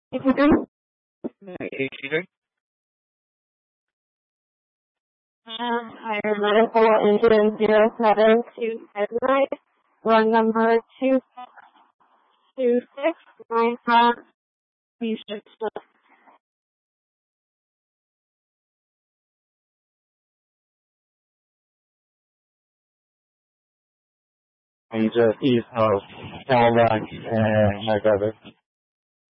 Higher medical engine 0727, run number 2695, B6. He's east of Camelback and my brother.